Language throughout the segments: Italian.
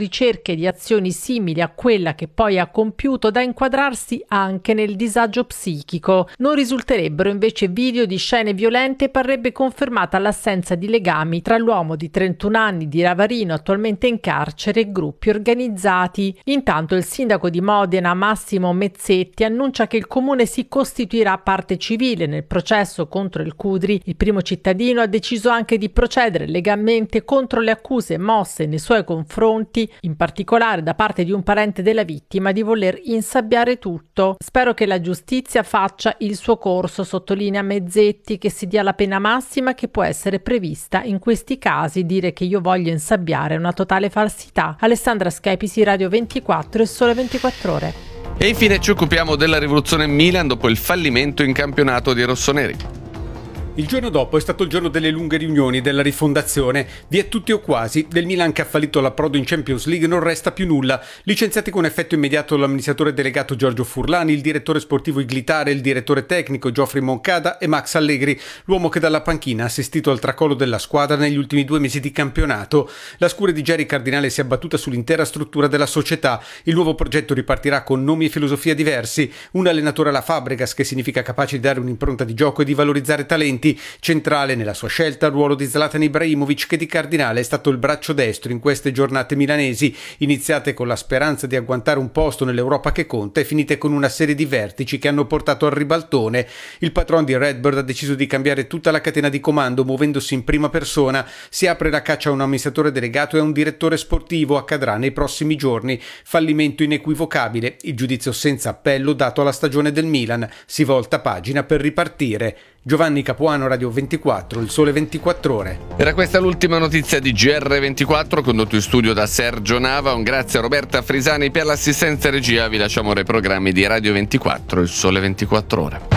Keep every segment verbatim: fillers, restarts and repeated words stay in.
ricerche di azioni simili a quella che poi ha compiuto da inquadrarsi anche nel disagio psichico. Non risulterebbero invece video di scene violente e parrebbe confermata l'assenza di legami tra l'uomo di trentuno anni di Ravarino, attualmente in carcere, e gruppi organizzati. Intanto il sindaco di Modena, Massimo Mezzetti, annuncia che il comune si costituirà parte civile nel processo contro il Cudri. Il primo cittadino ha deciso anche di procedere legalmente contro le accuse mosse nei suoi confronti, in particolare da parte di un parente della vittima, di voler insabbiare tutto. Spero che la giustizia faccia il suo corso, sottolinea Mezzetti, che si dia la pena massima che può essere prevista in questi casi. Dire che io voglio insabbiare è una totale falsità. Alessandra Schepisi, Radio ventiquattro e Sole ventiquattro Ore. E infine ci occupiamo della rivoluzione Milan dopo il fallimento in campionato dei rossoneri. Il giorno dopo è stato il giorno delle lunghe riunioni, della rifondazione. Via tutti o quasi. Del Milan che ha fallito l'approdo in Champions League non resta più nulla. Licenziati con effetto immediato l'amministratore delegato Giorgio Furlani, il direttore sportivo Iglitare, il direttore tecnico Geoffrey Moncada e Max Allegri, l'uomo che dalla panchina ha assistito al tracollo della squadra negli ultimi due mesi di campionato. La scure di Jerry Cardinale si è abbattuta sull'intera struttura della società. Il nuovo progetto ripartirà con nomi e filosofia diversi. Un allenatore alla Fabregas, che significa capace di dare un'impronta di gioco e di valorizzare talenti. Centrale nella sua scelta il ruolo di Zlatan Ibrahimovic, che di Cardinale è stato il braccio destro in queste giornate milanesi, iniziate con la speranza di agguantare un posto nell'Europa che conta e finite con una serie di vertici che hanno portato al ribaltone. Il patron di Redbird ha deciso di cambiare tutta la catena di comando, muovendosi in prima persona. Si apre la caccia a un amministratore delegato e a un direttore sportivo. Accadrà nei prossimi giorni. Fallimento inequivocabile, il giudizio senza appello dato alla stagione del Milan. Si volta pagina per ripartire. Giovanni Capuano, Radio ventiquattro, il Sole ventiquattro Ore. Era questa l'ultima notizia di G R ventiquattro, condotto in studio da Sergio Nava. Un grazie a Roberta Frisani per l'assistenza e regia. Vi lasciamo ora i programmi di Radio ventiquattro, il Sole ventiquattro Ore.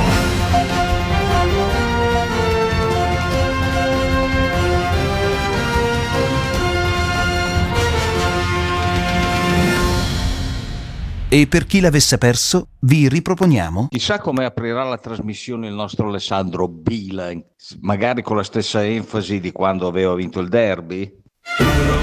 E per chi l'avesse perso, vi riproponiamo. Chissà come aprirà la trasmissione il nostro Alessandro Bilan, magari con la stessa enfasi di quando aveva vinto il derby?